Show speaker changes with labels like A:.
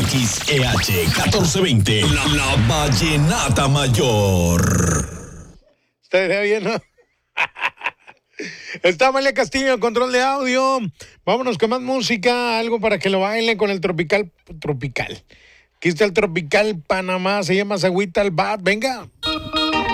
A: XEH 1420, la Vallenata Mayor.
B: Estaría bien, ¿no? Está Amalia Castillo en control de audio. Vámonos con más música, algo para que lo bailen con el tropical. Aquí está el Tropical Panamá, se llama Sagüita al Bat. Venga.